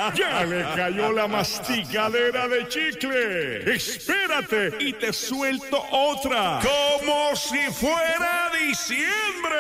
Ya le cayó la masticadera de chicle. Espérate y te suelto otra. Como si fuera diciembre.